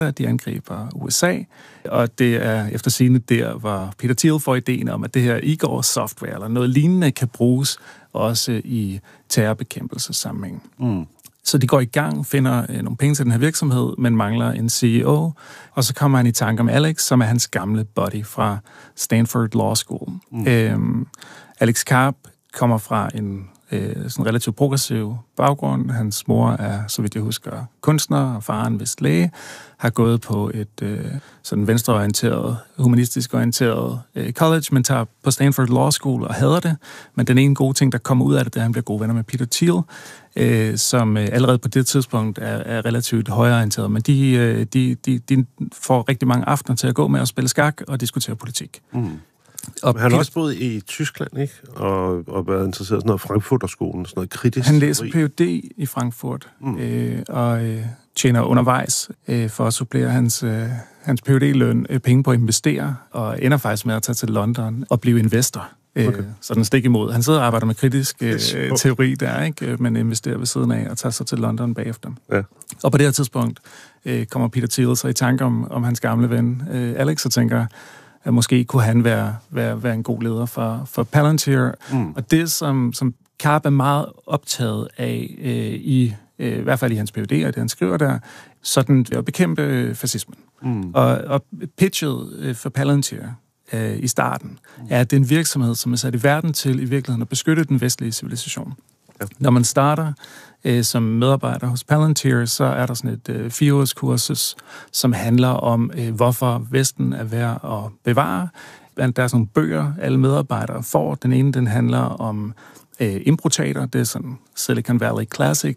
de angriber USA, og det er efter sigende der, hvor Peter Thiel får ideen om, at det her Igor software eller noget lignende kan bruges også i terrorbekæmpelsessammenhæng. Så de går i gang, finder nogle penge til den her virksomhed, men mangler en CEO, og så kommer han i tanke om Alex, som er hans gamle buddy fra Stanford Law School. Alex Karp kommer fra en sådan relativt progressiv baggrund. Hans mor er, så vidt jeg husker, kunstner, og faren vist læge, har gået på et sådan venstreorienteret, humanistisk orienteret college, men tager på Stanford Law School og hader det. Men den ene gode ting, der kommer ud af det, er, at han bliver gode venner med Peter Thiel, som allerede på det tidspunkt er relativt højreorienteret. Men de får rigtig mange aftener til at gå med at spille skak og diskutere politik. Og han har også boet i Tyskland, ikke? Og været interesseret i sådan noget Frankfurterskolen, sådan noget kritisk. Han læser Ph.D. i Frankfurt, og tjener undervejs for at supplere hans Ph.D.-løn penge på at investere, og ender faktisk med at tage til London og blive investor. Okay. Så den stik imod. Han sidder og arbejder med kritisk teori der, ikke? Men investerer ved siden af og tager sig til London bagefter. Ja. Og på det her tidspunkt kommer Peter Thiel så i tanke om hans gamle ven Alex, og tænker, at måske kunne han være en god leder for Palantir. Og det, som Karp er meget optaget af, i hvert fald i hans Ph.D., og det han skriver der, sådan at bekæmpe fascismen. Og pitchet for Palantir i starten er, at det er en virksomhed, som er sat i verden til i virkeligheden at beskytte den vestlige civilisation. Ja. Når man starter som medarbejder hos Palantir, så er der sådan et 4-årskursus, som handler om, hvorfor Vesten er værd at bevare. Der er sådan nogle bøger, alle medarbejdere får. Den ene, den handler om improtater. Det er sådan Silicon Valley Classic,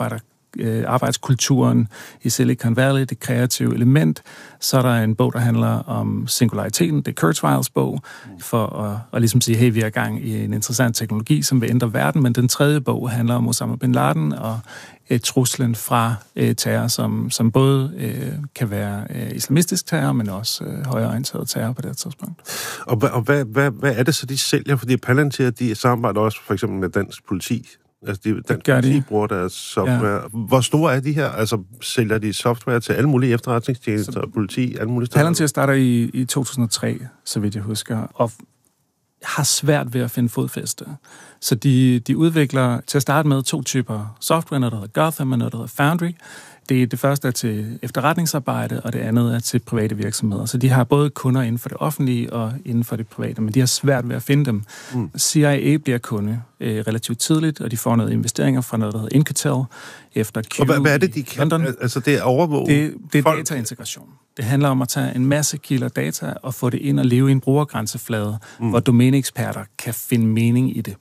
arbejdskulturen i Silicon Valley, det kreative element. Så er der en bog, der handler om singulariteten, det er Kurzweils bog, for at ligesom sige, hey, vi er i gang i en interessant teknologi, som vil ændre verden, men den tredje bog handler om Osama bin Laden og truslen fra terror, som både kan være islamistisk terror, men også højreorienteret terror på det tidspunkt. Og hvad er det så, de sælger? Fordi Palantir, de samarbejder også for eksempel med dansk politi. Altså, dansk politi bruger deres software. Ja. Hvor store er de her? Altså, sælger de software til alle mulige efterretningstjenester og politi, alle mulige steder? Palantir starter i 2003, så vidt jeg husker, og har svært ved at finde fodfæste. Så de udvikler til at starte med 2 typer software, noget der hedder Gotham og noget der hedder Foundry. Det første er til efterretningsarbejde, og det andet er til private virksomheder. Så de har både kunder inden for det offentlige og inden for det private, men de har svært ved at finde dem. CIA bliver kunde relativt tidligt, og de får noget investeringer fra noget, der hedder Incatel, efter Q. Og hvad er det, de kan? London. Altså, det er overvåge? Det er dataintegration. Det handler om at tage en masse kilder data og få det ind og leve i en brugergrænseflade, hvor domæneeksperter kan finde mening i det.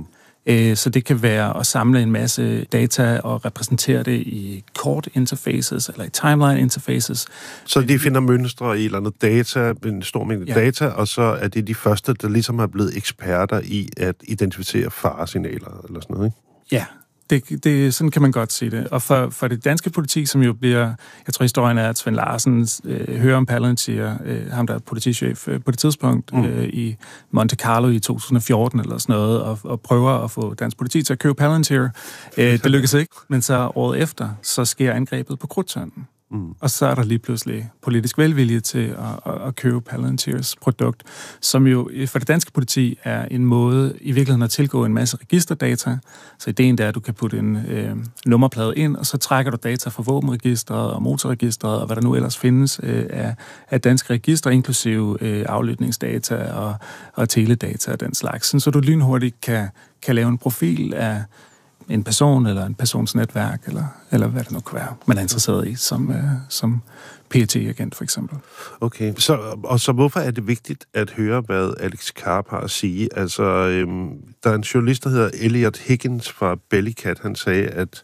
Så det kan være at samle en masse data og repræsentere det i kort interfaces eller i timeline interfaces. Så de finder mønstre i eller andet data, en stor mængde data, og så er det de første, der ligesom er blevet eksperter i at identificere faresignaler eller sådan noget, ikke? Ja. Sådan kan man godt sige det. Og for det danske politi, som jo bliver, jeg tror historien er, at Svend Larsen hører om Palantir, ham der er politichef på det tidspunkt, i Monte Carlo i 2014 eller sådan noget, og prøver at få dansk politi til at købe Palantir. Det lykkes ikke, men så året efter, så sker angrebet på Krudttønden. Og så er der lige pludselig politisk velvilje til at købe Palantirs produkt, som jo for det danske politi er en måde i virkeligheden at tilgå en masse registerdata. Så ideen er, at du kan putte en nummerplade ind, og så trækker du data fra våbenregistret og motorregistret og hvad der nu ellers findes af danske registre, inklusive aflytningsdata og teledata og den slags. Så du lynhurtigt kan lave en profil af en person eller en persons netværk, eller hvad det nu kan være, man er interesseret i, som PET-agent for eksempel. Okay, så hvorfor er det vigtigt at høre, hvad Alex Karp har at sige? Altså, der er en journalist, der hedder Elliot Higgins fra Bellingcat, han sagde, at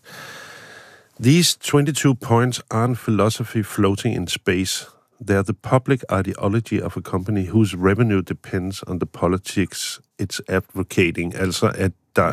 these 22 points aren't philosophy floating in space. They are the public ideology of a company whose revenue depends on the politics it's advocating. Altså, at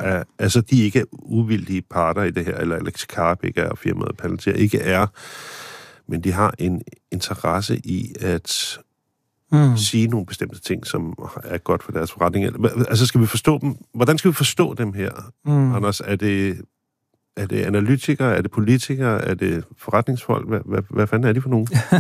de ikke er uvildige parter i det her, eller Alex Karp ikke er, firmaet Palantir ikke er, men de har en interesse i at sige nogle bestemte ting, som er godt for deres forretning. Altså, skal vi forstå dem? Hvordan skal vi forstå dem her, Anders? Er det analytikere? Er det politikere? Er det forretningsfolk? Hvad fanden er de for nogen?